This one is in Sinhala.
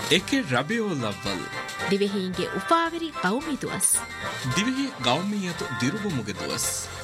ඒකේ රබියුල් අව්වල් දිවෙහිගේ උපාවරි ගෞමි දුවස් දිවෙහි ගෞමියතු දිරුවමුගේ දුවස්